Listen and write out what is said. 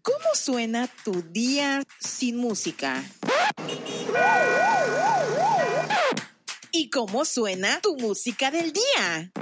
¿Cómo suena tu día sin música? ¿Y cómo suena tu música del día?